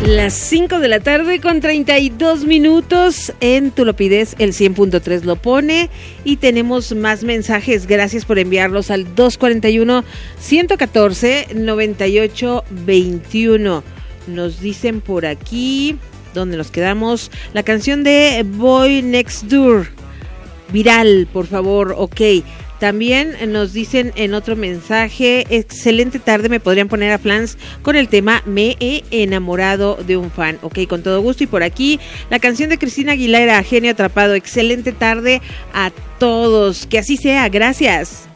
Las 5 de la tarde con 32 minutos en Tu Lo Pides, el 100.3 lo pone y tenemos más mensajes. Gracias por enviarlos al 241-114-9821. Nos dicen por aquí, ¿dónde nos quedamos? La canción de Boy Next Door, viral, por favor, ok. También nos dicen en otro mensaje, excelente tarde, me podrían poner a Flans con el tema Me he enamorado de un fan. Ok, con todo gusto. Y por aquí, la canción de Cristina Aguilera, Genio Atrapado. Excelente tarde a todos. Que así sea, gracias.